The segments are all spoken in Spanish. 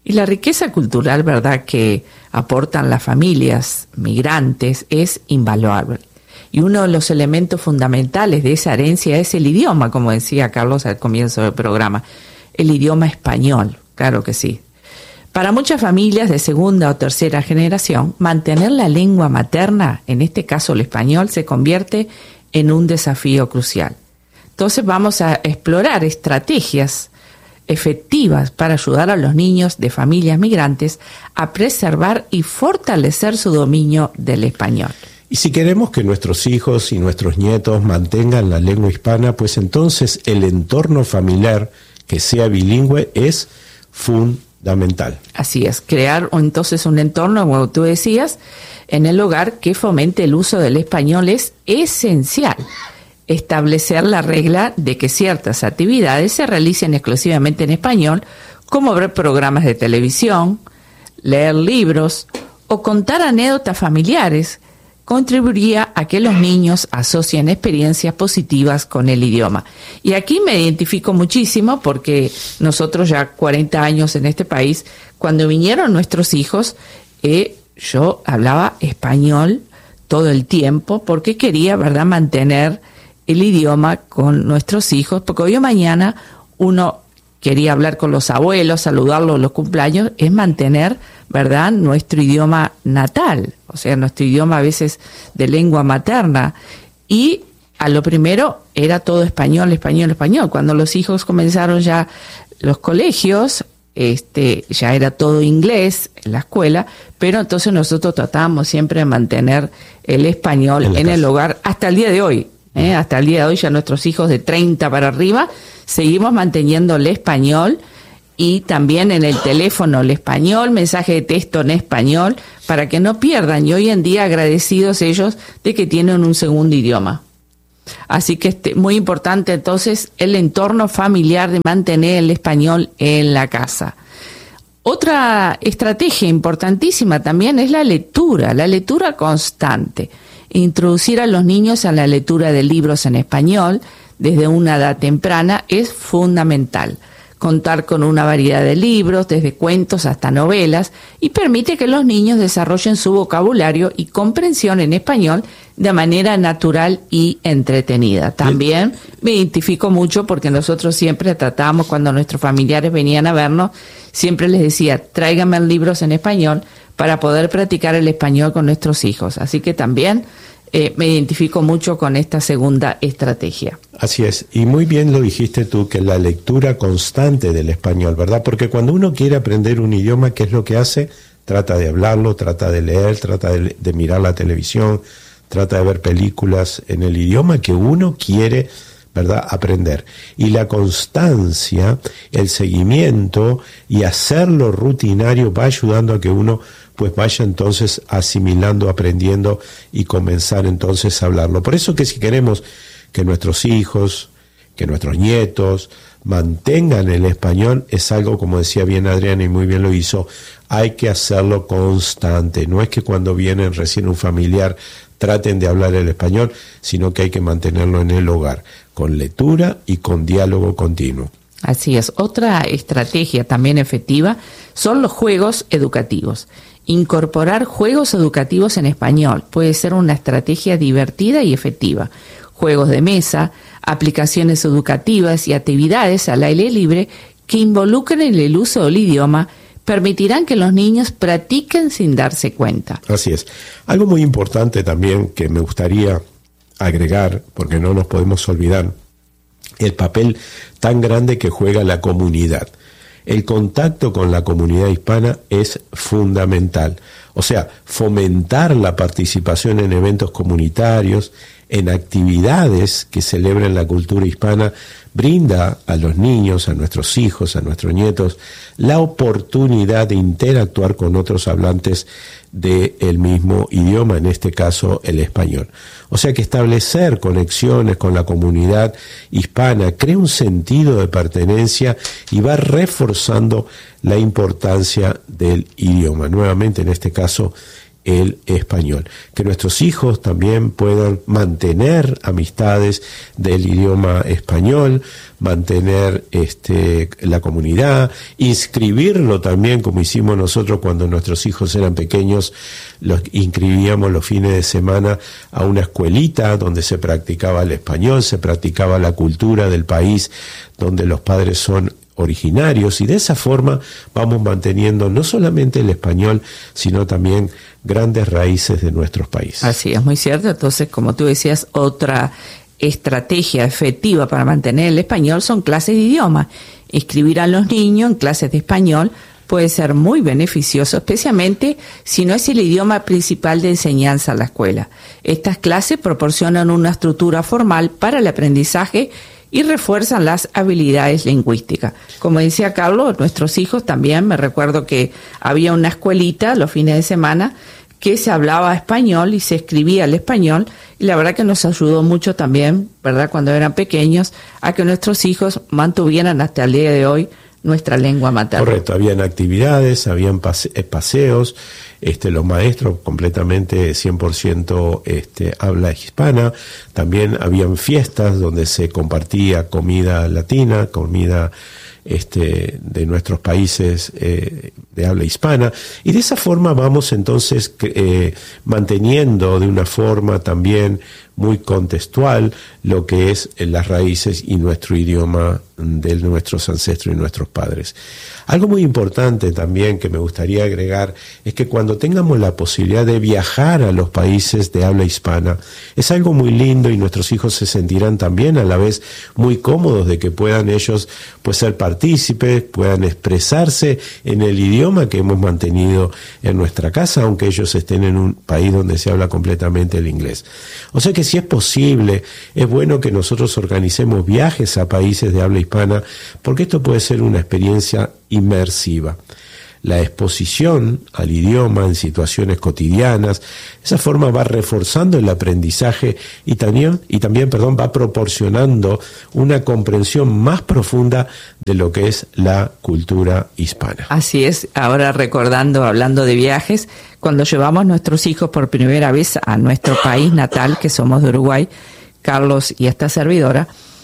Y la riqueza cultural, ¿verdad?, que aportan las familias migrantes es invaluable. Y uno de los elementos fundamentales de esa herencia es el idioma, como decía Carlos al comienzo del programa, el idioma español, claro que sí. Para muchas familias de segunda o tercera generación, mantener la lengua materna, en este caso el español, se convierte en un desafío crucial. Entonces vamos a explorar estrategias efectivas para ayudar a los niños de familias migrantes a preservar y fortalecer su dominio del español. Y si queremos que nuestros hijos y nuestros nietos mantengan la lengua hispana, pues entonces el entorno familiar que sea bilingüe es fundamental. Así es, crear entonces un entorno, como tú decías, en el hogar que fomente el uso del español es esencial. Establecer la regla de que ciertas actividades se realicen exclusivamente en español, como ver programas de televisión, leer libros o contar anécdotas familiares, contribuiría a que los niños asocien experiencias positivas con el idioma. Y aquí me identifico muchísimo porque nosotros ya 40 años en este país, cuando vinieron nuestros hijos, yo hablaba español todo el tiempo porque quería, ¿verdad?, mantener el idioma con nuestros hijos, porque hoy o mañana uno quería hablar con los abuelos, saludarlos en los cumpleaños, es mantener, ¿verdad?, nuestro idioma natal, o sea, nuestro idioma a veces de lengua materna. Y a lo primero era todo español, español, español. Cuando los hijos comenzaron ya los colegios, ya era todo inglés en la escuela, pero entonces nosotros tratábamos siempre de mantener el español en el hogar hasta el día de hoy. Hasta el día de hoy ya nuestros hijos de 30 para arriba seguimos manteniendo el español, y también en el teléfono el español, mensaje de texto en español, para que no pierdan, y hoy en día agradecidos ellos de que tienen un segundo idioma. Así que muy importante entonces el entorno familiar de mantener el español en la casa. Otra estrategia importantísima también es la lectura constante. Introducir a los niños a la lectura de libros en español desde una edad temprana es fundamental. Contar con una variedad de libros, desde cuentos hasta novelas, y permite que los niños desarrollen su vocabulario y comprensión en español de manera natural y entretenida. También me identifico mucho porque nosotros siempre tratábamos, cuando nuestros familiares venían a vernos, siempre les decía, tráiganme libros en español para poder practicar el español con nuestros hijos. Así que también me identifico mucho con esta segunda estrategia. Así es, y muy bien lo dijiste tú, que la lectura constante del español, ¿verdad? Porque cuando uno quiere aprender un idioma, ¿qué es lo que hace? Trata de hablarlo, trata de leer, trata de mirar la televisión, trata de ver películas en el idioma que uno quiere, ¿verdad?, aprender. Y la constancia, el seguimiento y hacerlo rutinario va ayudando a que uno pues vaya entonces asimilando, aprendiendo y comenzar entonces a hablarlo. Por eso que si queremos que nuestros hijos, que nuestros nietos mantengan el español, es algo, como decía bien Adriana y muy bien lo hizo, hay que hacerlo constante. No es que cuando vienen recién un familiar traten de hablar el español, sino que hay que mantenerlo en el hogar, con lectura y con diálogo continuo. Así es. Otra estrategia también efectiva son los juegos educativos. Incorporar juegos educativos en español puede ser una estrategia divertida y efectiva. Juegos de mesa, aplicaciones educativas y actividades al aire libre que involucren el uso del idioma permitirán que los niños practiquen sin darse cuenta. Así es. Algo muy importante también que me gustaría agregar, porque no nos podemos olvidar, el papel tan grande que juega la comunidad. El contacto con la comunidad hispana es fundamental. O sea, fomentar la participación en eventos comunitarios, en actividades que celebren la cultura hispana, brinda a los niños, a nuestros hijos, a nuestros nietos, la oportunidad de interactuar con otros hablantes del mismo idioma, en este caso el español. O sea que establecer conexiones con la comunidad hispana crea un sentido de pertenencia y va reforzando la importancia del idioma. Nuevamente, en este caso, el español. Que nuestros hijos también puedan mantener amistades del idioma español, mantener la comunidad, inscribirlo también, como hicimos nosotros cuando nuestros hijos eran pequeños, los inscribíamos los fines de semana a una escuelita donde se practicaba el español, se practicaba la cultura del país donde los padres son originarios, y de esa forma vamos manteniendo no solamente el español, sino también grandes raíces de nuestros países. Así es, muy cierto. Entonces, como tú decías, otra estrategia efectiva para mantener el español son clases de idioma. Inscribir a los niños en clases de español puede ser muy beneficioso, especialmente si no es el idioma principal de enseñanza en la escuela. Estas clases proporcionan una estructura formal para el aprendizaje y refuerzan las habilidades lingüísticas. Como decía Carlos, nuestros hijos también, me recuerdo que había una escuelita los fines de semana que se hablaba español y se escribía el español, y la verdad que nos ayudó mucho también, ¿verdad?, cuando eran pequeños, a que nuestros hijos mantuvieran hasta el día de hoy nuestra lengua materna. Correcto, habían actividades, habían paseos, los maestros completamente 100% habla hispana, también habían fiestas donde se compartía comida latina, comida de nuestros países de habla hispana, y de esa forma vamos entonces manteniendo de una forma también muy contextual lo que es las raíces y nuestro idioma de nuestros ancestros y nuestros padres. Algo muy importante también que me gustaría agregar es que cuando tengamos la posibilidad de viajar a los países de habla hispana, es algo muy lindo, y nuestros hijos se sentirán también a la vez muy cómodos de que puedan ellos pues ser partícipes, puedan expresarse en el idioma que hemos mantenido en nuestra casa, aunque ellos estén en un país donde se habla completamente el inglés. O sea que si es posible, es bueno que nosotros organicemos viajes a países de habla hispana, porque esto puede ser una experiencia inmersiva. La exposición al idioma en situaciones cotidianas, esa forma va reforzando el aprendizaje y también va proporcionando una comprensión más profunda de lo que es la cultura hispana. Así es. Ahora hablando de viajes, cuando llevamos nuestros hijos por primera vez a nuestro país natal, que somos de Uruguay, Carlos y esta servidora,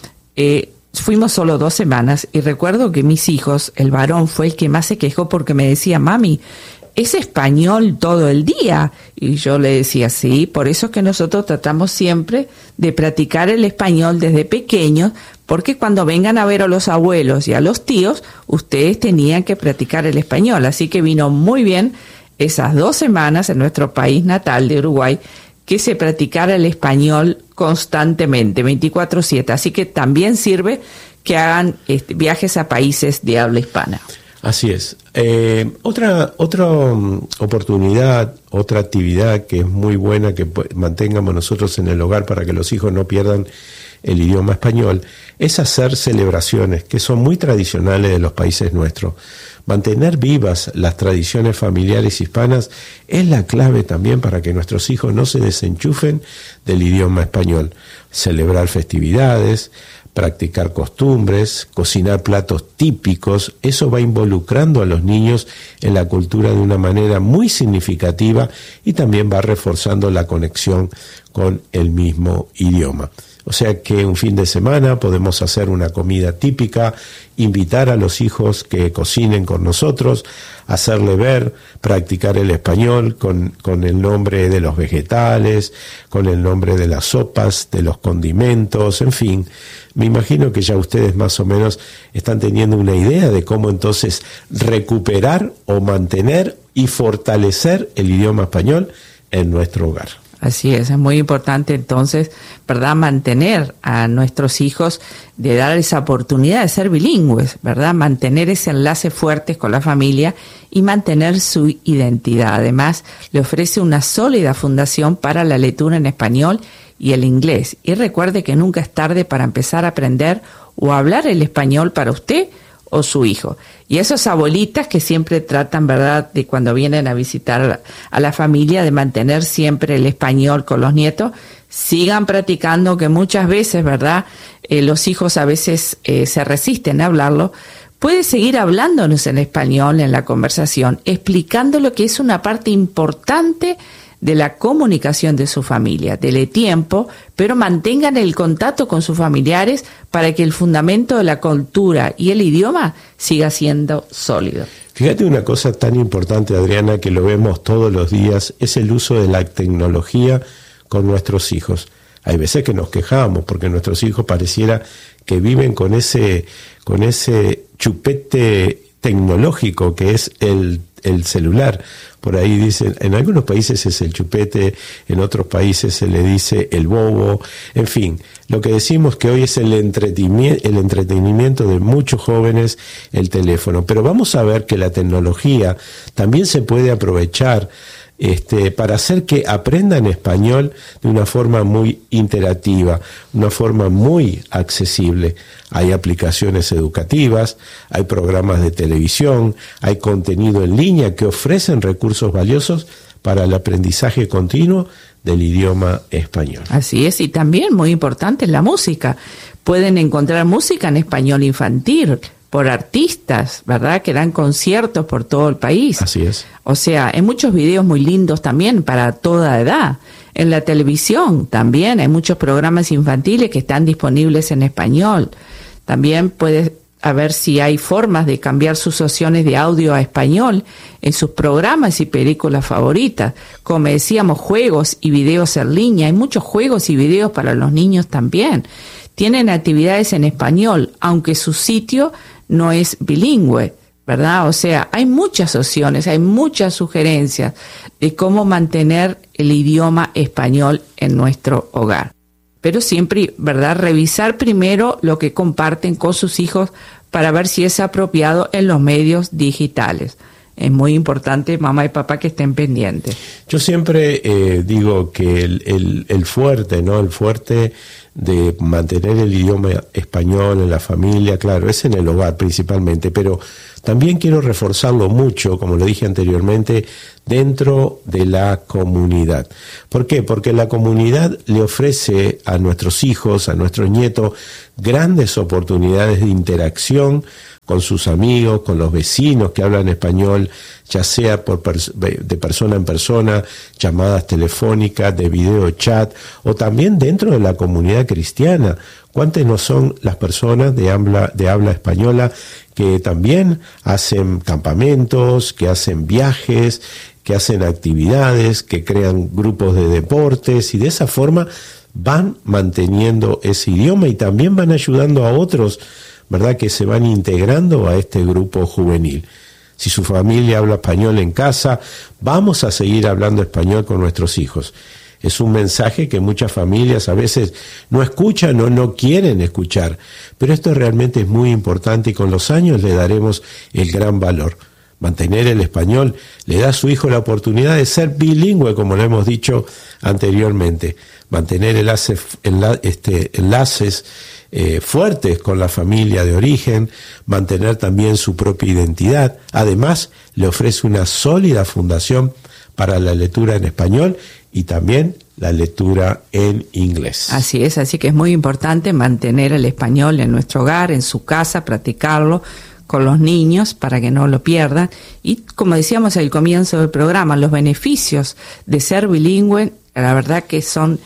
fuimos solo 2 semanas, y recuerdo que mis hijos, el varón fue el que más se quejó porque me decía: mami, ¿es español todo el día? Y yo le decía: sí, por eso es que nosotros tratamos siempre de practicar el español desde pequeños, porque cuando vengan a ver a los abuelos y a los tíos, ustedes tenían que practicar el español. Así que vino muy bien esas 2 semanas en nuestro país natal de Uruguay, que se practicara el español constantemente, 24/7. Así que también sirve que hagan viajes a países de habla hispana. Así es. Otra oportunidad, otra actividad que es muy buena que mantengamos nosotros en el hogar para que los hijos no pierdan el idioma español, es hacer celebraciones que son muy tradicionales de los países nuestros. Mantener vivas las tradiciones familiares hispanas es la clave también para que nuestros hijos no se desenchufen del idioma español. Celebrar festividades, practicar costumbres, cocinar platos típicos, eso va involucrando a los niños en la cultura de una manera muy significativa, y también va reforzando la conexión con el mismo idioma. O sea que un fin de semana podemos hacer una comida típica, invitar a los hijos que cocinen con nosotros, hacerle ver, practicar el español con el nombre de los vegetales, con el nombre de las sopas, de los condimentos, en fin. Me imagino que ya ustedes más o menos están teniendo una idea de cómo entonces recuperar o mantener y fortalecer el idioma español en nuestro hogar. Así es muy importante entonces, ¿verdad?, mantener a nuestros hijos, de dar esa oportunidad de ser bilingües, ¿verdad?, mantener ese enlace fuerte con la familia y mantener su identidad. Además, le ofrece una sólida fundación para la lectura en español y el inglés. Y recuerde que nunca es tarde para empezar a aprender o hablar el español para usted o su hijo. Y esas abuelitas que siempre tratan, ¿verdad?, de cuando vienen a visitar a la familia, de mantener siempre el español con los nietos, sigan practicando, que muchas veces, ¿verdad?, los hijos a veces se resisten a hablarlo, puede seguir hablándonos en español en la conversación, explicando lo que es una parte importante de la comunicación de su familia. Dele tiempo, pero mantengan el contacto con sus familiares para que el fundamento de la cultura y el idioma siga siendo sólido. Fíjate una cosa tan importante, Adriana, que lo vemos todos los días, es el uso de la tecnología con nuestros hijos. Hay veces que nos quejamos porque nuestros hijos pareciera que viven con ese chupete tecnológico que es el celular. Por ahí dicen, en algunos países es el chupete, en otros países se le dice el bobo, en fin, lo que decimos que hoy es el entretenimiento de muchos jóvenes, el teléfono. Pero vamos a ver que la tecnología también se puede aprovechar para hacer que aprendan español de una forma muy interactiva, una forma muy accesible. Hay aplicaciones educativas, hay programas de televisión, hay contenido en línea que ofrecen recursos valiosos para el aprendizaje continuo del idioma español. Así es, y también muy importante la música. Pueden encontrar música en español infantil por artistas, ¿verdad?, que dan conciertos por todo el país. Así es. O sea, hay muchos videos muy lindos también para toda edad. En la televisión también hay muchos programas infantiles que están disponibles en español. También puede a ver si hay formas de cambiar sus opciones de audio a español en sus programas y películas favoritas. Como decíamos, juegos y videos en línea. Hay muchos juegos y videos para los niños también. Tienen actividades en español, aunque su sitio no es bilingüe, ¿verdad? O sea, hay muchas opciones, hay muchas sugerencias de cómo mantener el idioma español en nuestro hogar. Pero siempre, ¿verdad?, revisar primero lo que comparten con sus hijos para ver si es apropiado en los medios digitales. Es muy importante, mamá y papá, que estén pendientes. Yo siempre digo que el fuerte, ¿no? El fuerte de mantener el idioma español en la familia, claro, es en el hogar principalmente, pero también quiero reforzarlo mucho, como lo dije anteriormente, dentro de la comunidad. ¿Por qué? Porque la comunidad le ofrece a nuestros hijos, a nuestros nietos, grandes oportunidades de interacción con sus amigos, con los vecinos que hablan español, ya sea de persona en persona, llamadas telefónicas, de video chat, o también dentro de la comunidad cristiana. ¿Cuántas no son las personas de habla española que también hacen campamentos, que hacen viajes, que hacen actividades, que crean grupos de deportes, y de esa forma van manteniendo ese idioma y también van ayudando a otros, ¿verdad?, que se van integrando a este grupo juvenil. Si su familia habla español en casa, vamos a seguir hablando español con nuestros hijos. Es un mensaje que muchas familias a veces no escuchan o no quieren escuchar, pero esto realmente es muy importante y con los años le daremos el gran valor. Mantener el español le da a su hijo la oportunidad de ser bilingüe, como lo hemos dicho anteriormente. Mantener enlaces fuertes con la familia de origen, mantener también su propia identidad. Además, le ofrece una sólida fundación para la lectura en español y también la lectura en inglés. Así es, así que es muy importante mantener el español en nuestro hogar, en su casa, practicarlo con los niños para que no lo pierdan. Y como decíamos al comienzo del programa, los beneficios de ser bilingüe, la verdad que son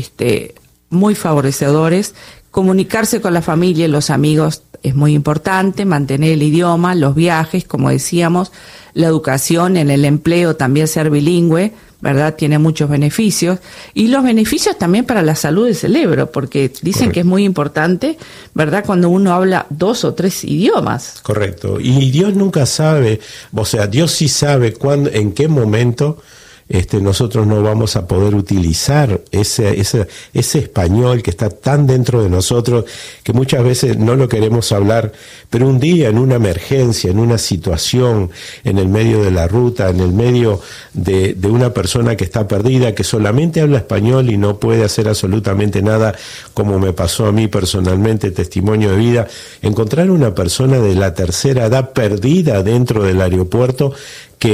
muy favorecedores. Comunicarse con la familia y los amigos es muy importante, mantener el idioma, los viajes, como decíamos, la educación, en el empleo también ser bilingüe, ¿verdad?, tiene muchos beneficios. Y los beneficios también para la salud del cerebro, porque dicen Correcto. Que es muy importante, ¿verdad?, cuando uno habla 2 o 3 idiomas. Correcto. Y Dios nunca sabe, o sea, Dios sí sabe cuándo, en qué momento nosotros no vamos a poder utilizar ese español que está tan dentro de nosotros que muchas veces no lo queremos hablar, pero un día en una emergencia, en una situación, en el medio de la ruta, en el medio de una persona que está perdida, que solamente habla español y no puede hacer absolutamente nada, como me pasó a mí personalmente, testimonio de vida, encontrar una persona de la tercera edad perdida dentro del aeropuerto que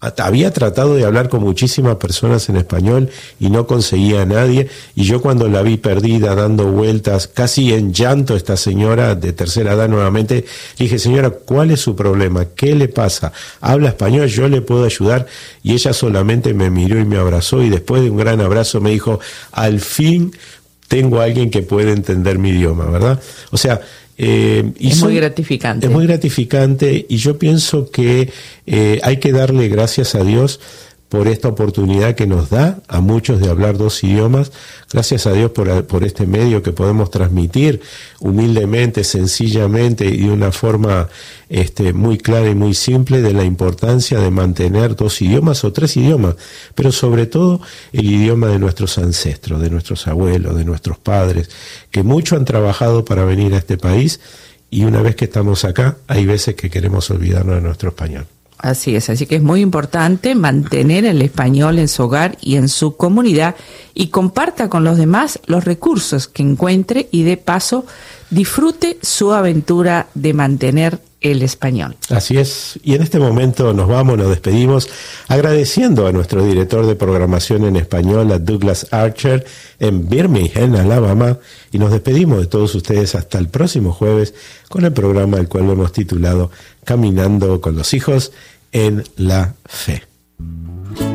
había tratado de hablar con muchísimas personas en español y no conseguía a nadie, y yo cuando la vi perdida, dando vueltas, casi en llanto, esta señora de tercera edad nuevamente, dije, señora, ¿cuál es su problema? ¿Qué le pasa? ¿Habla español? ¿Yo le puedo ayudar? Y ella solamente me miró y me abrazó, y después de un gran abrazo me dijo, al fin tengo a alguien que puede entender mi idioma, ¿verdad? O sea, es muy gratificante. Es muy gratificante, y yo pienso que hay que darle gracias a Dios por esta oportunidad que nos da a muchos de hablar dos idiomas. Gracias a Dios por este medio que podemos transmitir humildemente, sencillamente y de una forma muy clara y muy simple de la importancia de mantener dos idiomas o tres idiomas, pero sobre todo el idioma de nuestros ancestros, de nuestros abuelos, de nuestros padres, que mucho han trabajado para venir a este país, y una vez que estamos acá, hay veces que queremos olvidarnos de nuestro español. Así es, así que es muy importante mantener el español en su hogar y en su comunidad, y comparta con los demás los recursos que encuentre, y de paso disfrute su aventura de mantener el español. Así es, y en este momento nos despedimos agradeciendo a nuestro director de programación en español, a Douglas Archer, en Birmingham, Alabama, y nos despedimos de todos ustedes hasta el próximo jueves con el programa el cual lo hemos titulado Caminando con los hijos en la Fe.